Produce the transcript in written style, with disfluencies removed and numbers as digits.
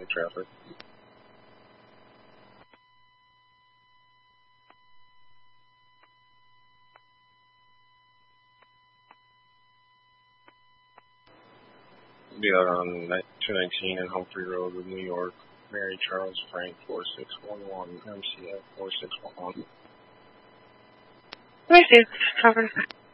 highway traffic. Be out on 219 and Humphrey Road with New York, Mary Charles Frank 4611, MCF 4611. Received. Covered.